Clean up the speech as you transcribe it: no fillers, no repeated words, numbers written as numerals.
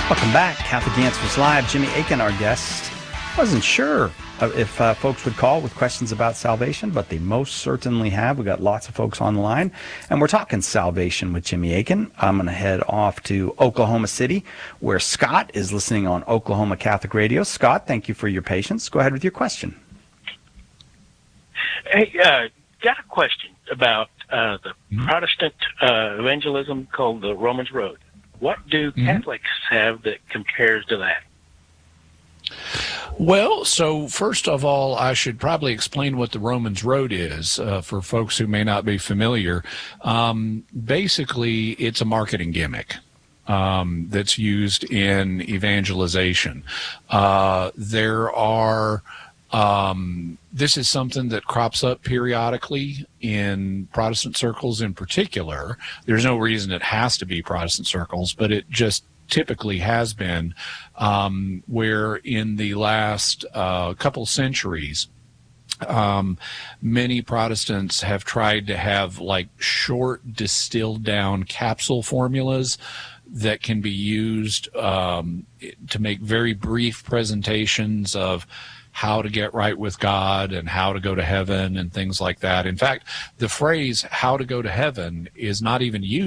Welcome back. Catholic Answers Live. Jimmy Akin, our guest. Wasn't sure if folks would call with questions about salvation, but they most certainly have. We got lots of folks on the line, and we're talking salvation with Jimmy Akin. I'm going to head off to Oklahoma City, where Scott is listening on Oklahoma Catholic Radio. Scott, thank you for your patience. Go ahead with your question. Hey, got a question about the Protestant evangelism called the Romans Road. What do Catholics have that compares to that? Well, so first of all, I should probably explain what the Romans Road is for folks who may not be familiar. Basically, it's a marketing gimmick that's used in evangelization. This is something that crops up periodically in Protestant circles in particular. There's no reason it has to be Protestant circles, but it just typically has been, where in the last couple centuries, many Protestants have tried to have like short distilled down capsule formulas that can be used to make very brief presentations of how to get right with God and how to go to heaven and things like that. In fact, the phrase how to go to heaven is not even used